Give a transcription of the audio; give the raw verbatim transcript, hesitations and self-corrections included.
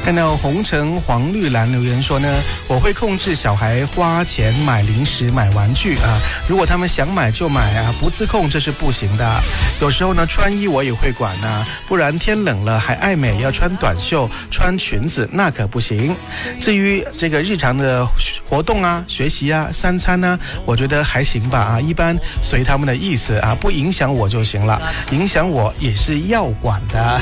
看到红橙黄绿蓝留言说呢，我会控制小孩花钱买零食买玩具啊，如果他们想买就买啊，不自控这是不行的。有时候呢穿衣我也会管啊，不然天冷了还爱美要穿短袖穿裙子那可不行。至于这个日常的活动啊学习啊三餐呢、啊，我觉得还行吧啊，一般随他们的意思啊，不影响我就行了，影响我也是要管的。